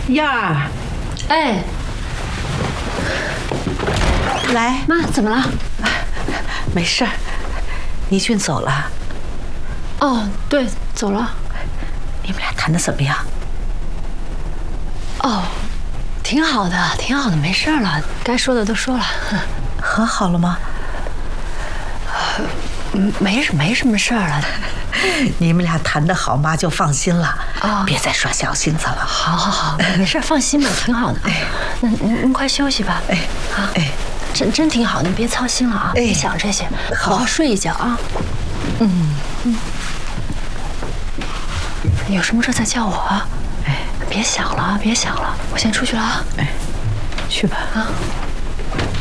燕儿， 哎， 来， 妈，怎么了？ 没事儿。倪俊走了。 哦，对，走了。 你们俩谈的怎么样？ 哦，挺好的，挺好的，没事了，该说的都说了。 和好了吗？ 没什么事儿了。 你们俩谈得好，妈就放心了。 啊， 别再耍小性子了。 好，没事，放心吧，挺好的。那您快休息吧。真挺好，你别操心了啊，别想这些，好好睡一觉啊。有什么事再叫我啊。别想了，我先出去了啊。 去吧啊。